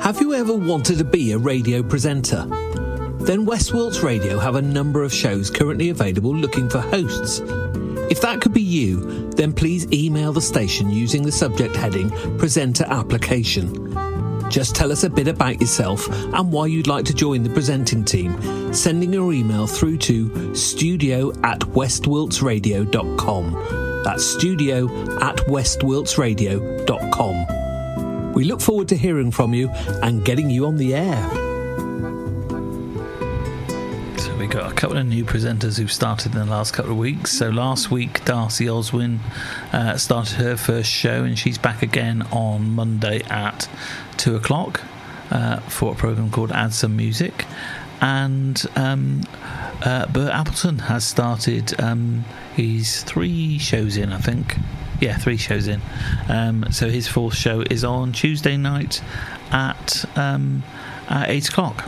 Have you ever wanted to be a radio presenter? Then West Wilts Radio have a number of shows currently available looking for hosts. If that could be you, then please email the station using the subject heading Presenter Application. Just tell us a bit about yourself and why you'd like to join the presenting team, sending your email through to studio@westwiltsradio.com. That's studio@westwiltsradio.com. We look forward to hearing from you and getting you on the air. So we got a couple of new presenters who've started in the last couple of weeks. So last week, Darcy Oswin started her first show, and she's back again on Monday at 2 o'clock for a programme called Add Some Music. And Bert Appleton has started. He's 3 shows in, I think. Yeah, 3 shows in. So his fourth show is on Tuesday night at 8 o'clock.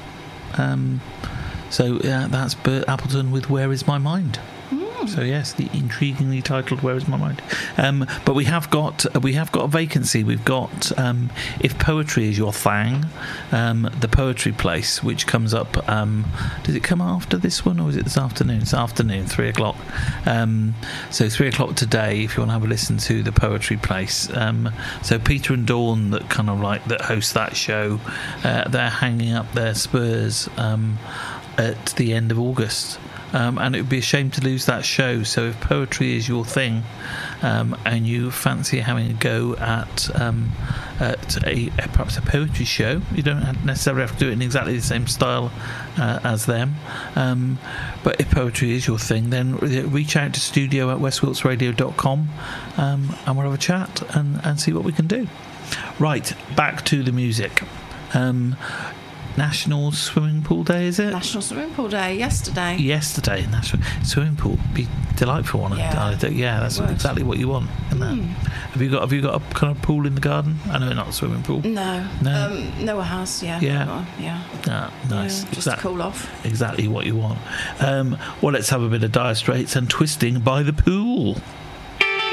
So that's Bert Appleton with Where Is My Mind? So yes, the intriguingly titled "Where Is My Mind?" But we have got a vacancy. We've got If Poetry Is Your Thing, the Poetry Place, which comes up. Does it come after this one, or is it this afternoon? It's afternoon, 3 o'clock. So 3 o'clock today, if you want to have a listen to the Poetry Place. So Peter and Dawn, that host that show, they're hanging up their spurs at the end of August. And it would be a shame to lose that show. So if poetry is your thing, and you fancy having a go at perhaps a poetry show, you don't necessarily have to do it in exactly the same style as them. But if poetry is your thing, then reach out to studio@westwiltsradio.com, and we'll have a chat and see what we can do. Right, back to the music. National Swimming Pool Day, is it? National Swimming Pool Day, yesterday. National Swimming Pool, be delightful one. Yeah, that's exactly what you want, isn't that? Have you got a kind of pool in the garden? I know, not a swimming pool. No. Noah has, yeah. Nice. Yeah, just to cool off. Exactly what you want. Well, let's have a bit of Dire Straits and Twisting by the Pool.